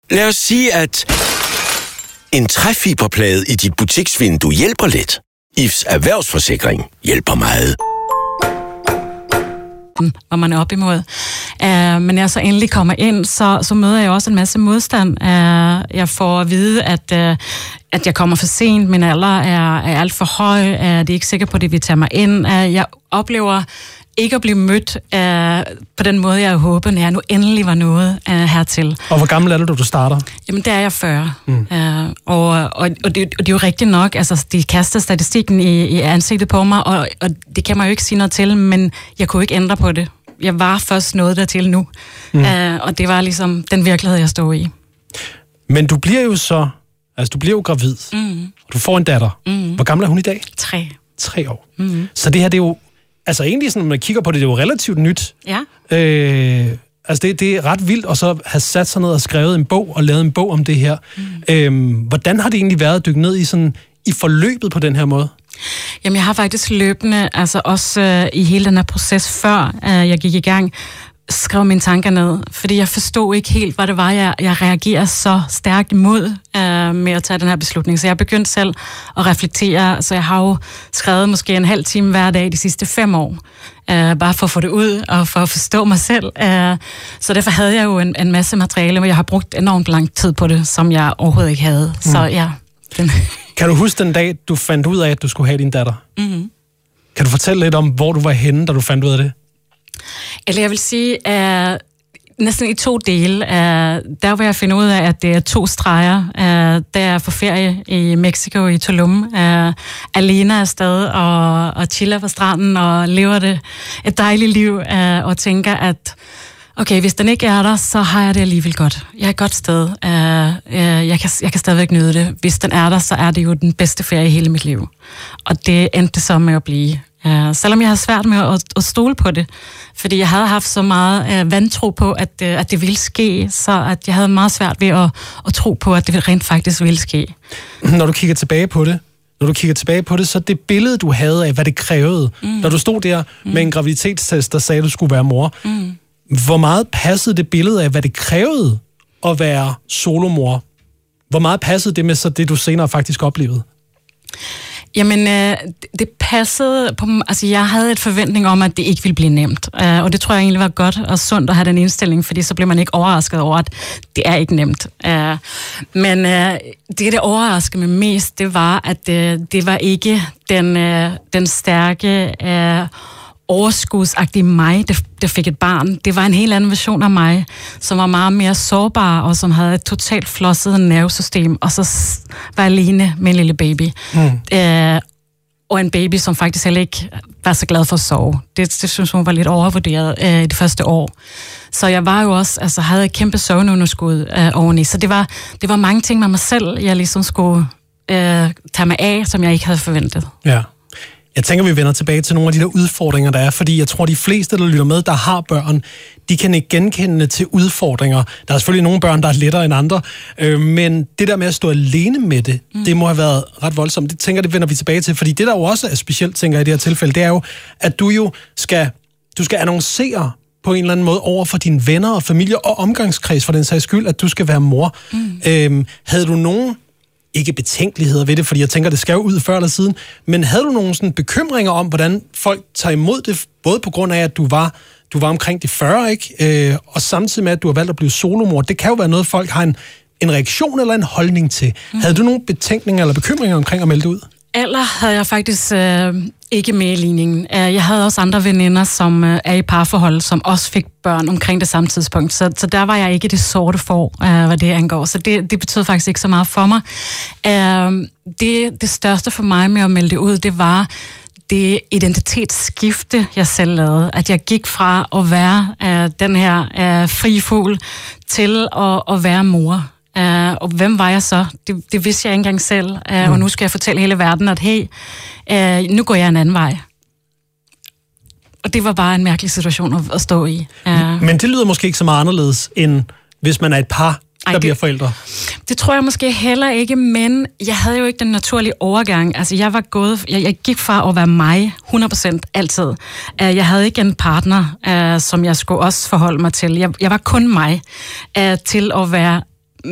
Lad os sige, at en træfiberplade i dit butiksvindue hjælper lidt. IFS Erhvervsforsikring hjælper meget. Hvor man er op imod. Men når jeg så endelig kommer ind, så møder jeg også en masse modstand. Jeg får at vide, at jeg kommer for sent, min alder er alt for høj, det er ikke sikker på, at det vil tage mig ind. Jeg oplever ikke at blive mødt på den måde, jeg håbede, når jeg nu endelig var nået hertil. Og hvor gammel er du starter? Jamen, der er jeg 40. Og det er jo rigtigt nok, altså de kaster statistikken i ansigtet på mig, og det kan man jo ikke sige noget til, men jeg kunne ikke ændre på det. Jeg var først nået dertil nu, og det var ligesom den virkelighed, jeg stod i. Men du bliver jo så, altså du bliver jo gravid, og du får en datter. Hvor gammel er hun i dag? 3 år. Så det her, det er jo, altså egentlig sådan, når man kigger på det, det er jo relativt nyt. Ja. Altså det er ret vildt at så have sat sig ned og skrevet en bog og lavet en bog om det her. Hvordan har det egentlig været at dykke ned i forløbet på den her måde? Jamen, jeg har faktisk løbende, altså også i hele den her proces, før jeg gik i gang, skrev mine tanker ned, fordi jeg forstod ikke helt, hvad det var, jeg reagerer så stærkt imod med at tage den her beslutning. Så jeg begyndte selv at reflektere, så jeg har jo skrevet måske en halv time hver dag de sidste 5 år, bare for at få det ud og for at forstå mig selv. Så derfor havde jeg jo en masse materiale, og jeg har brugt enormt lang tid på det, som jeg overhovedet ikke havde. Så ja. Kan du huske den dag, du fandt ud af, at du skulle have din datter? Kan du fortælle lidt om, hvor du var henne, da du fandt ud af det? Eller jeg vil sige, næsten i 2 dele. Der hvor jeg finder ud af, at det er 2 streger. Der er på ferie i Mexico, i Tulum. Alene afsted og chiller på stranden og lever det et dejligt liv. Og tænker, at okay, hvis den ikke er der, så har jeg det alligevel godt. Jeg er et godt sted. Jeg kan stadigvæk nyde det. Hvis den er der, så er det jo den bedste ferie i hele mit liv. Og det endte så med at blive. Selvom jeg havde svært med at stole på det, fordi jeg havde haft så meget vantro på, at det ville ske, så at jeg havde meget svært ved at tro på, at det rent faktisk ville ske. Når du kigger tilbage på det, så det billede, du havde af, hvad det krævede, da du stod der med en graviditetstest, der sagde, at du skulle være mor, hvor meget passede det billede af, hvad det krævede at være solomor? Hvor meget passede det med så det, du senere faktisk oplevede? Jamen, det passede på, altså jeg havde et forventning om, at det ikke ville blive nemt. Og det tror jeg egentlig var godt og sundt at have den indstilling, fordi så bliver man ikke overrasket over, at det er ikke nemt. Men det overraskede mig mest, det var, at det var ikke den stærke, overskudsagtige mig, der fik et barn. Det var en helt anden version af mig, som var meget mere sårbar, og som havde et totalt flosset nervesystem, og så var alene med en lille baby. Og en baby, som faktisk heller ikke var så glad for at sove. Det synes hun var lidt overvurderet i det første år. Så jeg var jo også, altså havde et kæmpe søvnunderskud oveni. Så det var mange ting med mig selv, jeg ligesom skulle tage mig af, som jeg ikke havde forventet. Ja. Jeg tænker, vi vender tilbage til nogle af de der udfordringer, der er, fordi jeg tror, de fleste, der lytter med, der har børn, de kan ikke genkende til udfordringer. Der er selvfølgelig nogle børn, der er lettere end andre, men det der med at stå alene med det, det må have været ret voldsomt. Det tænker, det vender vi tilbage til, fordi det, der jo også er specielt, tænker jeg i det her tilfælde, det er jo, at du jo skal annoncere på en eller anden måde over for dine venner og familie og omgangskreds for den sags skyld, at du skal være mor. Havde du nogen ikke betænkeligheder ved det, fordi jeg tænker, det skal jo ud før eller siden, men havde du nogle sådan bekymringer om, hvordan folk tager imod det, både på grund af, at du var omkring de 40, ikke? Og samtidig med, at du har valgt at blive solomor. Det kan jo være noget, folk har en reaktion eller en holdning til. Havde du nogle betænkninger eller bekymringer omkring at melde det ud? Alder havde jeg faktisk ikke med i ligningen. Jeg havde også andre veninder, som er i parforhold, som også fik børn omkring det samme tidspunkt. Så der var jeg ikke det sorte for, hvad det angår. Så det betød faktisk ikke så meget for mig. Det største for mig med at melde det ud, det var det identitetsskifte, jeg selv lavede. At jeg gik fra at være den her fri fugl til at være mor. Og hvem var jeg så? Det vidste jeg ikke engang selv. Og nu skal jeg fortælle hele verden, at hey, nu går jeg en anden vej. Og det var bare en mærkelig situation at stå i. Men det lyder måske ikke så meget anderledes, end hvis man er et par, der bliver forældre. Det tror jeg måske heller ikke, men jeg havde jo ikke den naturlige overgang. Altså, jeg gik fra at være mig 100% altid. Jeg havde ikke en partner, som jeg skulle også forholde mig til. Jeg var kun mig til at være